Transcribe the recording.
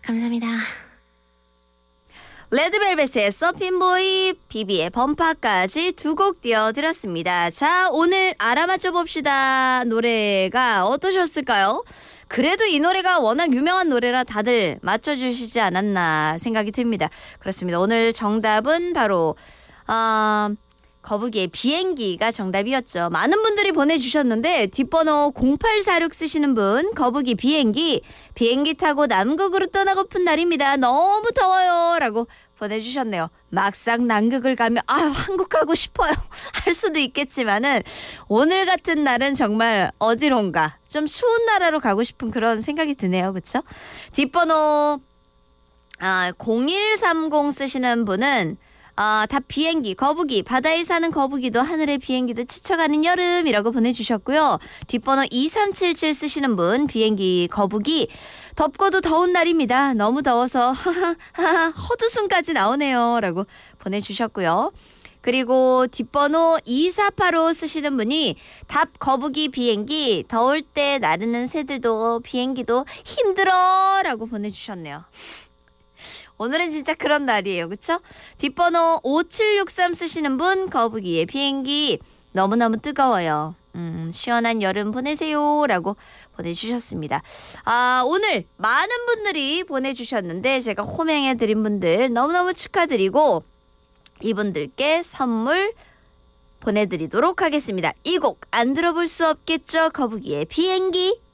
감사합니다. 레드벨벳의 서핀보이, 비비의 범파까지 두 곡 띄워드렸습니다. 자, 오늘 알아맞혀 봅시다. 노래가 어떠셨을까요? 그래도 이 노래가 워낙 유명한 노래라 다들 맞춰주시지 않았나 생각이 듭니다. 그렇습니다. 오늘 정답은 바로 거북이의 비행기가 정답이었죠. 많은 분들이 보내주셨는데 뒷번호 0846 쓰시는 분, 거북이 비행기 타고 남극으로 떠나고픈 날입니다. 너무 더워요 라고 보내주셨네요. 막상 남극을 가면 한국 가고 싶어요 할 수도 있겠지만은 오늘 같은 날은 정말 어디론가 좀 추운 나라로 가고 싶은 그런 생각이 드네요. 그렇죠? 뒷번호 0130 쓰시는 분은 다 비행기, 거북이, 바다에 사는 거북이도 하늘의 비행기도 지쳐가는 여름이라고 보내주셨고요. 뒷번호 2377 쓰시는 분, 비행기, 거북이, 덥고도 더운 날입니다. 너무 더워서 헛웃음까지 나오네요 라고 보내주셨고요. 그리고 뒷번호 2485 쓰시는 분이 답 거북이 비행기, 더울 때 나르는 새들도 비행기도 힘들어 라고 보내주셨네요. 오늘은 진짜 그런 날이에요. 그쵸? 뒷번호 5763 쓰시는 분, 거북이의 비행기 너무너무 뜨거워요. 시원한 여름 보내세요 라고 보내주셨습니다. 오늘 많은 분들이 보내주셨는데 제가 호명해드린 분들 너무너무 축하드리고 이분들께 선물 보내드리도록 하겠습니다. 이 곡 안 들어볼 수 없겠죠? 거북이의 비행기.